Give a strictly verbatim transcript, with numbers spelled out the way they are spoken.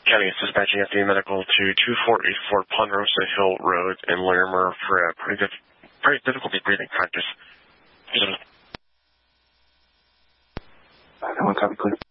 County is dispatching F D A Medical to two four eight four Ponderosa Hill Road in Larimer for a pretty, diff pretty difficulty breathing practice. I don't want to copy, clear.